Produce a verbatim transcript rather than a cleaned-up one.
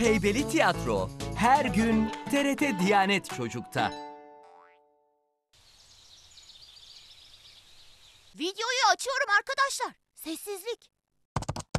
Heybeli Tiyatro her gün T R T Diyanet Çocuk'ta. Videoyu açıyorum arkadaşlar. Sessizlik.